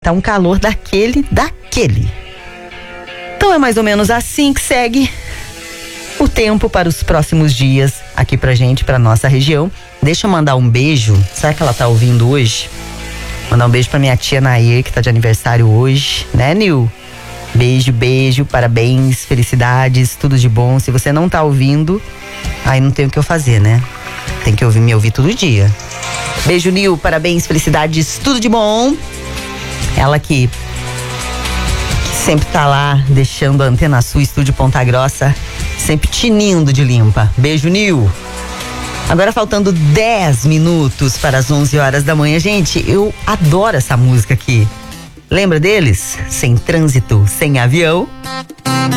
tá um calor daquele. Então é mais ou menos assim que segue o tempo para os próximos dias aqui pra gente, pra nossa região. Deixa eu mandar um beijo. Será que ela tá ouvindo hoje? Mandar um beijo pra minha tia Nair, que tá de aniversário hoje, né, Nil? Beijo, parabéns, felicidades, tudo de bom. Se você não tá ouvindo, aí não tem o que eu fazer, né? Tem que me ouvir todo dia. Beijo, Nil, parabéns, felicidades, tudo de bom. Ela que sempre tá lá, deixando a Antena Sul, Estúdio Ponta Grossa, sempre tinindo de limpa. Beijo, Nil. Agora faltando 10 minutos para as 11 horas da manhã. Gente, eu adoro essa música aqui. Lembra deles? Sem trânsito, sem avião.